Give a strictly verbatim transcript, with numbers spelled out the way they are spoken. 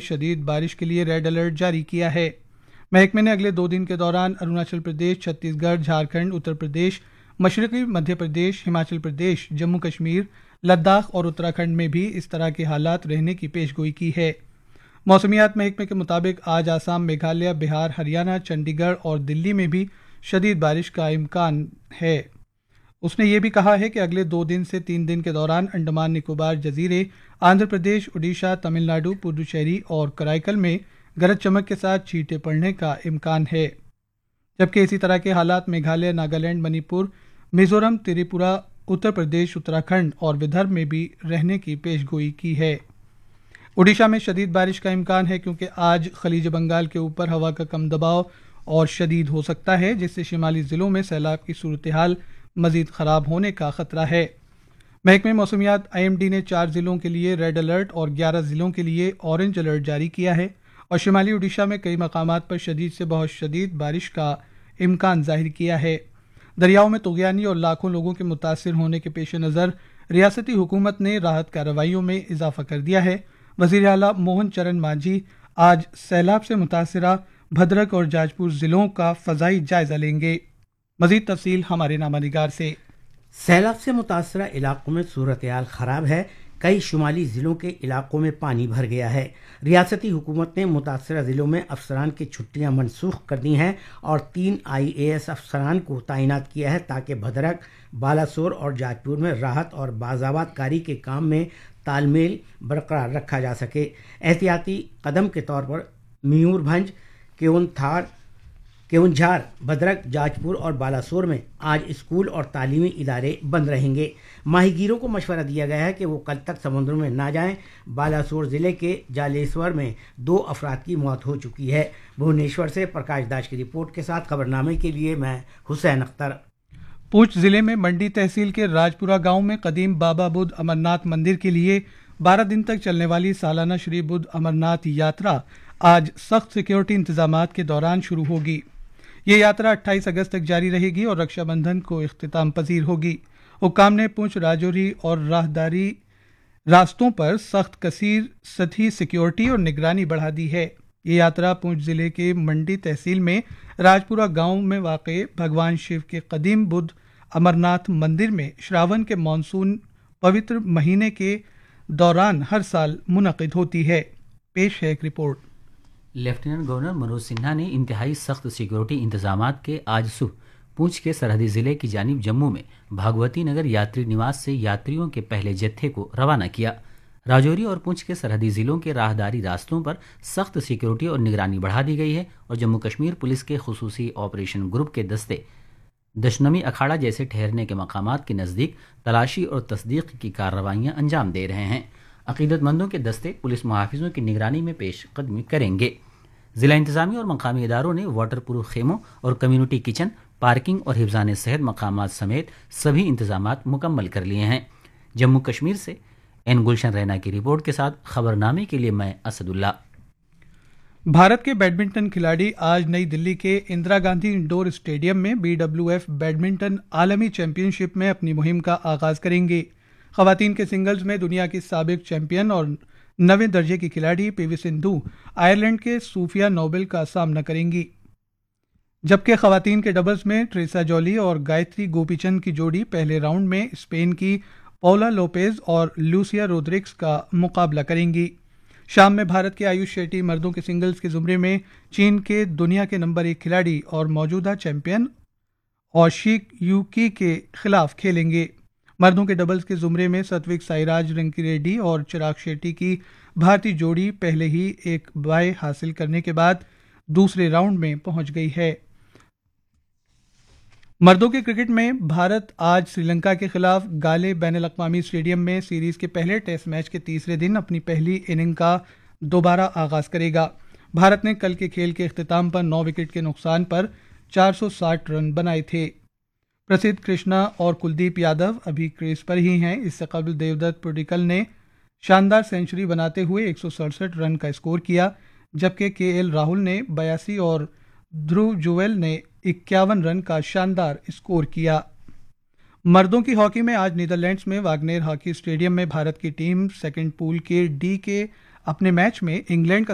शदीद बारिश के लिए रेड अलर्ट जारी किया है। महकमे ने अगले दो दिन के दौरान अरुणाचल प्रदेश, छत्तीसगढ़, झारखंड, उत्तर प्रदेश, मशरकी मध्य प्रदेश, हिमाचल प्रदेश, जम्मू कश्मीर, लद्दाख और उत्तराखंड में भी इस तरह के हालात रहने की पेशगोई की है। मौसमियात महकमे के मुताबिक आज आसाम, मेघालय, बिहार, हरियाणा, चंडीगढ़ और दिल्ली में भी शदीद बारिश का इम्कान है। उसने ये भी कहा है कि अगले दो दिन से तीन दिन के दौरान अंडमान निकोबार जजीरे, आंध्र प्रदेश, उड़ीसा, तमिलनाडु, पुडुचेरी और कराईकल में गरज चमक के साथ छींटे पड़ने का इम्कान है। जबकि इसी तरह के हालात मेघालय, नागालैंड, मणिपुर, मिजोरम, त्रिपुरा, उत्तर प्रदेश, उत्तराखंड और विदर्भ में भी रहने की पेशगोई की है। उड़ीसा में शदीद बारिश का इम्कान है क्योंकि आज खलीज बंगाल के ऊपर हवा का कम दबाव और शदीद हो सकता है, जिससे शिमाली जिलों में सैलाब की सूरत हाल मजीद खराब होने का खतरा है। महकमे मौसमियात आई एम डी ने चार जिलों के लिए रेड अलर्ट और ग्यारह जिलों के लिए ऑरेंज अलर्ट जारी किया है और शिमाली उड़ीसा में कई मकामात पर शदीद से बहुत शदीद बारिश का इम्कान जाहिर किया है। दरियाओं में तुगयानी और लाखों लोगों के मुतासिर होने के पेश नज़र रियासती हुकूमत ने राहत कार्रवाइयों में इजाफा कर दिया है। वज़ीर आला मोहन चरण मांझी आज सैलाब से मुतासरा भद्रक और जाजपुर जिलों का फ़ज़ाई जायजा लेंगे। मज़ीद तफसील हमारे नामानिगार से। सैलाब से मुतासरा इलाकों में सूरत हाल खराब है। कई शुमाली जिलों के इलाकों में पानी भर गया है। रियासती हुकूमत ने मुतासरा जिलों में अफसरान की छुट्टियां मनसूख कर दी हैं और तीन आई ए एस अफसरान को तैनात किया है ताकि भद्रक, बालासोर और जाजपुर में राहत और बाज़ावत कारी के काम में तालमेल बरकरार रखा जा सके। एहतियाती कदम के तौर पर मयूरभंज, केवनथार, केवंझार, भद्रक, जाजपुर और बालासोर में आज स्कूल और तालीमी इदारे बंद रहेंगे। माहीगीरों को मशवरा दिया गया है कि वो कल तक समुद्र में ना जाएं। बालासोर जिले के जालेश्वर में दो अफराद की मौत हो चुकी है। भुवनेश्वर से प्रकाश दास की रिपोर्ट के साथ खबरनामे के लिए मैं हुसैन अख्तर। पूंछ जिले में मंडी तहसील के राजपुरा गांव में कदीम बाबा बुद्ध अमरनाथ मंदिर के लिए बारह दिन तक चलने वाली सालाना श्री बुद्ध अमरनाथ यात्रा आज सख्त सिक्योरिटी इंतजामात के दौरान शुरू होगी। ये यात्रा अट्ठाईस अगस्त तक जारी रहेगी और रक्षाबंधन को इख्तिताम पजीर होगी। हुक्काम ने पूंछ, राजौरी और राहदारी रास्तों पर सख्त कसीर सतही सिक्योरिटी और निगरानी बढ़ा दी है। ये यात्रा पूंछ जिले के मंडी तहसील में राजपुरा गांव में वाक़े भगवान शिव के कदीम बुद्ध अमरनाथ मंदिर में श्रावण के मानसून पवित्र महीने के दौरान हर साल मुनक़िद होती है। पेश है एक report. Lieutenant governor Manoj Sinha ने इंतहाई सख्त सिक्योरिटी इंतजामात के आज सुबह पूंछ के सरहदी जिले की जानिब जम्मू में भागवती नगर यात्री निवास से यात्रियों के पहले जत्थे को रवाना किया। राजौरी और पूंछ के सरहदी जिलों के राहदारी रास्तों पर सख्त सिक्योरिटी और निगरानी बढ़ा दी गई है और जम्मू कश्मीर पुलिस के खुसूसी ऑपरेशन ग्रुप के दस्ते दशनमी अखाड़ा जैसे ठहरने के मकामात के नज़दीक तलाशी और तस्दीक की कार्रवाइयाँ अंजाम दे रहे हैं। अकीदतमंदों के दस्ते पुलिस मुहाफिजों की निगरानी में पेश कदमी करेंगे। जिला इंतजामी और मकामी इदारों ने वाटर प्रूफ खेमों और कम्युनिटी किचन, पार्किंग और हिफ्ज़ान सेहत मकामात समेत सभी इंतजामात मुकम्मल कर लिए हैं। जम्मू कश्मीर से एन गुलशन रैना की रिपोर्ट के साथ खबरनामे के लिए मैं असदुल्ला। भारत के बैडमिंटन खिलाड़ी आज नई दिल्ली के इंदिरा गांधी इंडोर स्टेडियम में बी डब्ल्यू एफ बैडमिंटन आलमी चैंपियनशिप में अपनी मुहिम का आगाज करेंगे। खवातीन के सिंगल्स में दुनिया की साबिक चैंपियन और नवे दर्जे की खिलाड़ी पीवी सिंधु आयरलैंड के सूफिया नोबेल का सामना करेंगी, जबकि खवातीन के डबल्स में ट्रेसा जॉली और गायत्री गोपीचंद की जोड़ी पहले राउंड में स्पेन की पौला लोपेज और लूसिया रोड्रिग्स का मुकाबला करेंगी। शाम में भारत के आयुष शेट्टी मर्दों के सिंगल्स के जुमरे में चीन के दुनिया के नंबर एक खिलाड़ी और मौजूदा चैंपियन और शीक यूकी के खिलाफ खेलेंगे। मर्दों के डबल्स के जुमरे में सत्विक साईराज रंकी रेड्डी और चिराग शेट्टी की भारतीय जोड़ी पहले ही एक बाय हासिल करने के बाद दूसरे राउंड में पहुंच गई है। मर्दों के क्रिकेट में भारत आज श्रीलंका के खिलाफ गाले बैनुल-अक़वामी स्टेडियम में सीरीज के पहले टेस्ट मैच के तीसरे दिन अपनी पहली इनिंग का दोबारा आगाज करेगा। भारत ने कल के खेल के इख्तिताम पर नौ विकेट के नुकसान पर चार सौ साठ रन बनाए थे। प्रसिद्ध कृष्णा और कुलदीप यादव अभी क्रीज पर ही हैं। इससे कबल देवदत्त पडिक्कल ने शानदार सेंचुरी बनाते हुए एक सौ सड़सठ रन का स्कोर किया, जबकि के एल राहुल ने बयासी और ध्रुव जुवेल ने इक्यावन रन का शानदार स्कोर किया। मर्दों की हॉकी में आज नीदरलैंड्स में वागनेर हॉकी स्टेडियम में भारत की टीम सेकंड पूल के डी के अपने मैच में इंग्लैंड का